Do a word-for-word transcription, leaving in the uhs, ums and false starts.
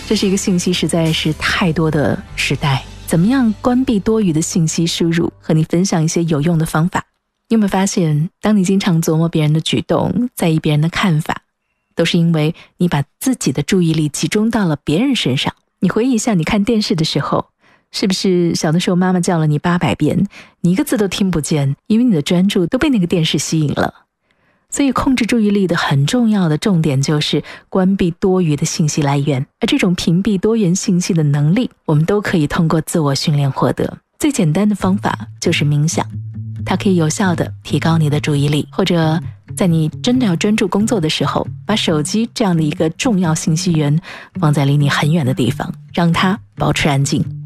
这是一个信息实在是太多的时代，怎么样关闭多余的信息输入？和你分享一些有用的方法。你有没有发现，当你经常琢磨别人的举动，在意别人的看法，都是因为你把自己的注意力集中到了别人身上。你回忆一下，你看电视的时候，是不是小的时候妈妈叫了你八百遍，你一个字都听不见，因为你的专注都被那个电视吸引了。所以控制注意力的很重要的重点就是关闭多余的信息来源，而这种屏蔽多元信息的能力，我们都可以通过自我训练获得。最简单的方法就是冥想，它可以有效的提高你的注意力，或者在你真的要专注工作的时候，把手机这样的一个重要信息源放在离你很远的地方，让它保持安静。